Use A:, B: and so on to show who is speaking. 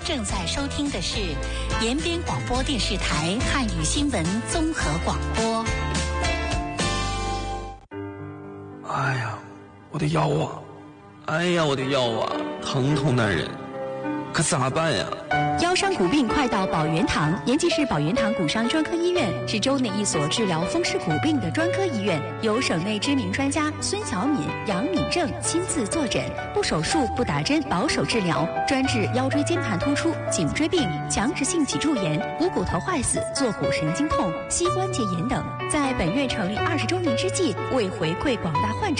A: 正在收听的是延边广播电视台汉语新闻综合广播。
B: 哎呀，我的腰啊！哎呀，我的腰啊，疼痛难忍，可咋办呀？
C: 腰伤骨病快到保元堂，延吉市保元堂骨伤专科医院是州内一所治疗风湿骨病的专科医院，由省内知名专家孙小敏、杨敏正亲自坐诊，不手术、不打针，保守治疗，专治腰椎间盘突出、颈椎病、强直性脊柱炎、股骨头坏死、坐骨神经痛、膝关节炎等。在本院成立20周年之际，为回馈广大患者